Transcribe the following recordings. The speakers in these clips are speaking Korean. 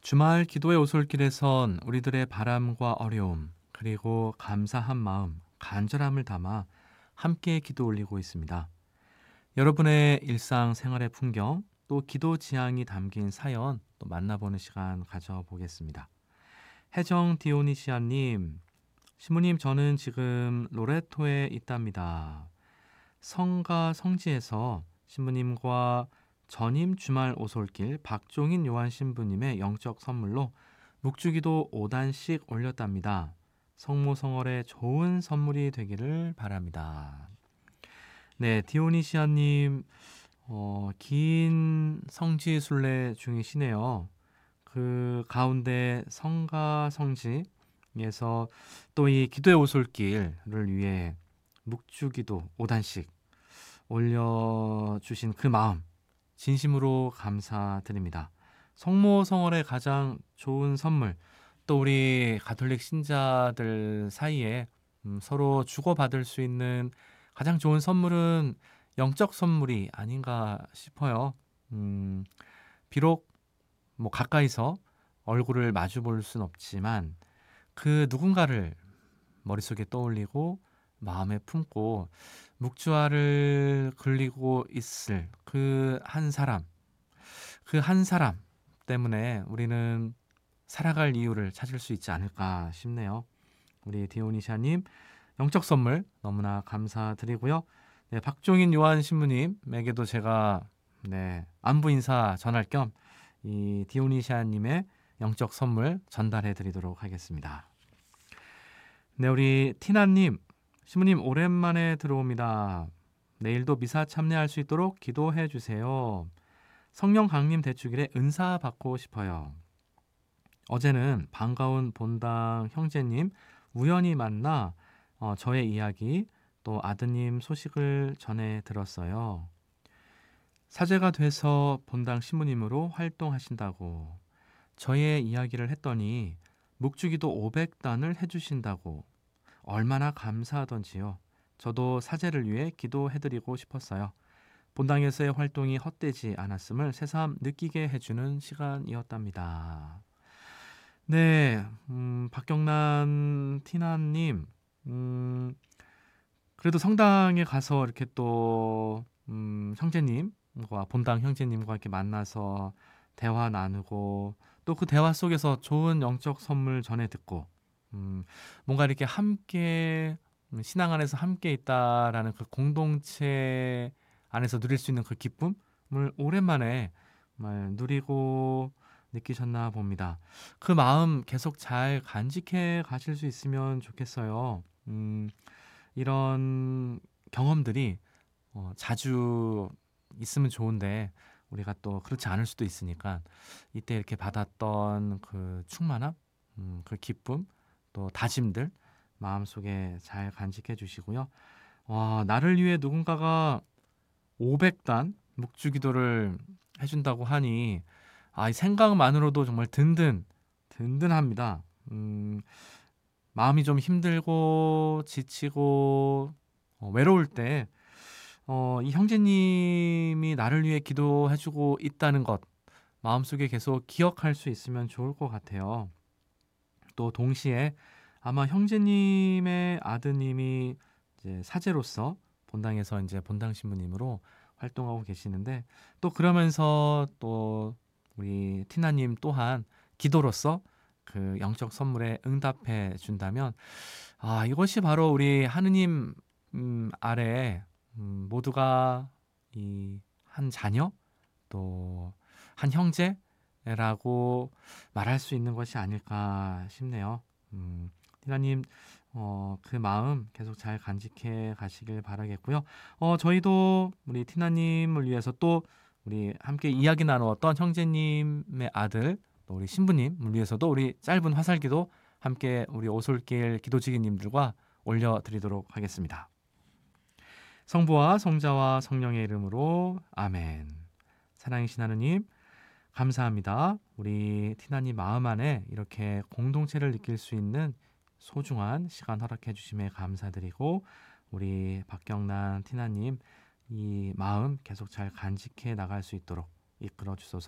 주말 기도의 오솔길에선 우리들의 바람과 어려움, 그리고 감사한 마음, 간절함을 담아 함께 기도 올리고 있습니다. 여러분의 일상 생활의 풍경, 또 기도 지향이 담긴 사연 또 만나보는 시간 가져보겠습니다. 해정 디오니시아님, 시무님 저는 지금 로레토에 있답니다. 성가 성지에서 신부님과 전임 주말 오솔길 박종인 요한 신부님의 영적 선물로 묵주기도 5단씩 올렸답니다. 성모성월에 좋은 선물이 되기를 바랍니다. 네, 디오니시아님, 긴 성지 순례 중이시네요. 그 가운데 성가 성지에서 또 이 기도의 오솔길을 위해 묵주기도 5단씩 올려주신 그 마음 진심으로 감사드립니다. 성모성월의 가장 좋은 선물, 또 우리 가톨릭 신자들 사이에 서로 주고받을 수 있는 가장 좋은 선물은 영적 선물이 아닌가 싶어요. 비록 뭐 가까이서 얼굴을 마주 볼 순 없지만 그 누군가를 머릿속에 떠올리고 마음에 품고 묵주알을 그리고 있을 그 한 사람 때문에 우리는 살아갈 이유를 찾을 수 있지 않을까 싶네요. 우리 디오니샤님 영적 선물 너무나 감사드리고요. 네, 박종인 요한 신부님에게도 제가 안부 인사 전할 겸 이 디오니샤님의 영적 선물 전달해 드리도록 하겠습니다. 네, 우리 티나님, 신부님 오랜만에 들어옵니다. 내일도 미사 참여할 수 있도록 기도해 주세요. 성령 강림 대축일에 은사 받고 싶어요. 어제는 반가운 본당 형제님 우연히 만나 저의 이야기 또 아드님 소식을 전해 들었어요. 사제가 돼서 본당 신부님으로 활동하신다고 저의 이야기를 했더니 묵주기도 500단을 해주신다고 얼마나 감사하던지요. 저도 사제를 위해 기도해드리고 싶었어요. 본당에서의 활동이 헛되지 않았음을 새삼 느끼게 해주는 시간이었답니다. 네, 박경란 티나님, 그래도 성당에 가서 이렇게 또 형제님과 본당 형제님과 이렇게 만나서 대화 나누고 또 그 대화 속에서 좋은 영적 선물 전해 듣고 뭔가 이렇게 함께 신앙 안에서 함께 있다라는 그 공동체 안에서 누릴 수 있는 그 기쁨을 오랜만에 정말 누리고 느끼셨나 봅니다. 그 마음 계속 잘 간직해 가실 수 있으면 좋겠어요. 이런 경험들이 자주 있으면 좋은데 우리가 또 그렇지 않을 수도 있으니까 이때 이렇게 받았던 그 충만함, 그 기쁨, 또 다짐들 마음속에 잘 간직해 주시고요. 와, 나를 위해 누군가가 500단 묵주기도를 해준다고 하니 이 생각만으로도 정말 든든합니다. 마음이 좀 힘들고 지치고 외로울 때 이 형제님이 나를 위해 기도해주고 있다는 것 마음속에 계속 기억할 수 있으면 좋을 것 같아요. 또 동시에 아마 형제님의 아드님이 이제 사제로서 본당에서 이제 본당 신부님으로 활동하고 계시는데 또 그러면서 또 우리 티나님 또한 기도로서 그 영적 선물에 응답해 준다면 이것이 바로 우리 하느님 아래 모두가 이 한 자녀 또 한 형제라고 말할 수 있는 것이 아닐까 싶네요. 티나님 그 마음 계속 잘 간직해 가시길 바라겠고요. 저희도 우리 티나님을 위해서 또 우리 함께 이야기 나누었던 형제님의 아들 또 우리 신부님을 위해서도 우리 짧은 화살기도 함께 우리 오솔길 기도지기님들과 올려드리도록 하겠습니다. 성부와 성자와 성령의 이름으로 아멘. 사랑이신 하느님 감사합니다. 우리 티나님 마음 안에 이렇게 공동체를 느낄 수 있는 소중한 시간 허락해 주심에 감사드리고 우리 박경란 티나님 이 마음 계속 잘 간직해 나갈 수 있도록 이끌어 주소서.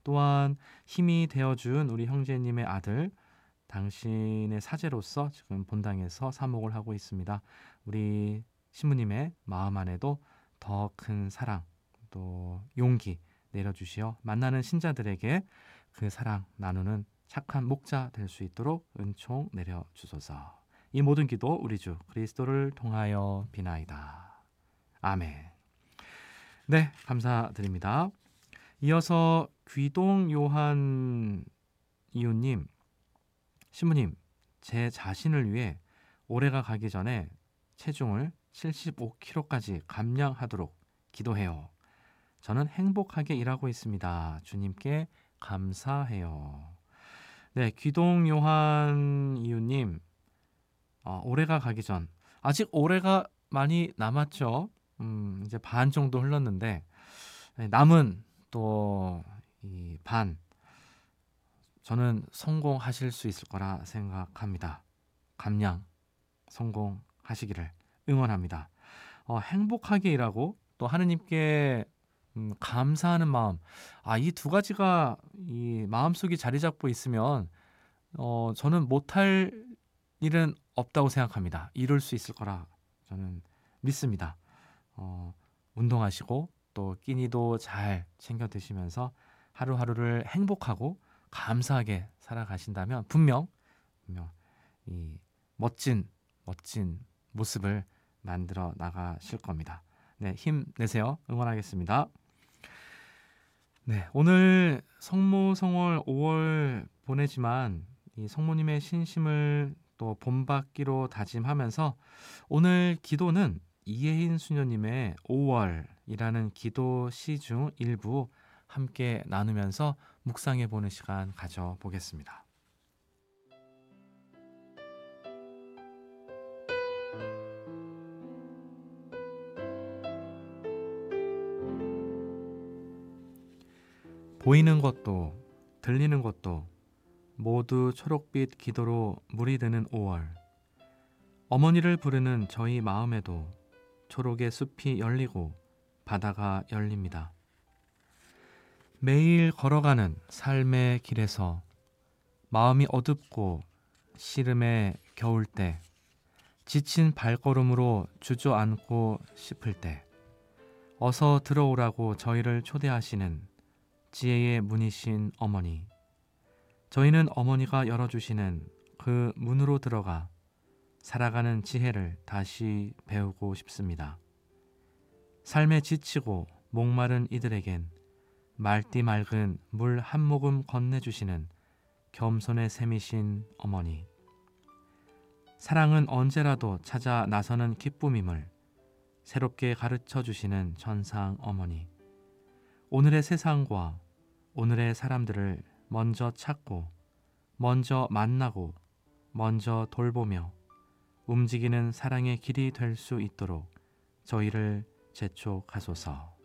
또한 힘이 되어준 우리 형제님의 아들, 당신의 사제로서 지금 본당에서 사목을 하고 있습니다. 우리 신부님의 마음 안에도 더 큰 사랑, 또 용기 내려주시어 만나는 신자들에게 그 사랑 나누는 착한 목자 될 수 있도록 은총 내려주소서. 이 모든 기도 우리 주 그리스도를 통하여 비나이다. 아멘. 네, 감사드립니다. 이어서 귀동 요한 이웃님, 신부님, 제 자신을 위해 올해가 가기 전에 체중을 75kg까지 감량하도록 기도해요. 저는 행복하게 일하고 있습니다. 주님께 감사해요. 네, 귀동 요한 이웃님, 올해가 가기 전, 아직 올해가 많이 남았죠. 이제 반 정도 흘렀는데 남은 또 이 반, 저는 성공하실 수 있을 거라 생각합니다. 감량 성공하시기를 응원합니다. 행복하게 일하고 또 하느님께 감사하는 마음, 이 두 가지가 이 마음속에 자리 잡고 있으면 저는 못할 일은 없다고 생각합니다. 이룰 수 있을 거라 저는 믿습니다. 운동하시고 또 끼니도 잘 챙겨 드시면서 하루하루를 행복하고 감사하게 살아가신다면 분명 이 멋진 모습을 만들어 나가실 겁니다. 네, 힘내세요. 응원하겠습니다. 네, 오늘 성모성월 5월 보내지만 이 성모님의 신심을 또 본받기로 다짐하면서 오늘 기도는 이혜인 수녀님의 5월이라는 기도 시 중 일부 함께 나누면서 묵상해 보는 시간 가져보겠습니다. 보이는 것도 들리는 것도 모두 초록빛 기도로 물이 드는 5월. 어머니를 부르는 저희 마음에도 초록의 숲이 열리고 바다가 열립니다. 매일 걸어가는 삶의 길에서 마음이 어둡고 시름에 겨울 때, 지친 발걸음으로 주저앉고 싶을 때 어서 들어오라고 저희를 초대하시는 지혜의 문이신 어머니. 저희는 어머니가 열어주시는 그 문으로 들어가 살아가는 지혜를 다시 배우고 싶습니다. 삶에 지치고 목마른 이들에겐 맑디 맑은 물 한 모금 건네주시는 겸손의 샘이신 어머니. 사랑은 언제라도 찾아 나서는 기쁨임을 새롭게 가르쳐 주시는 천상 어머니. 오늘의 세상과 오늘의 사람들을 먼저 찾고 먼저 만나고 먼저 돌보며 움직이는 사랑의 길이 될 수 있도록 저희를 재촉하소서.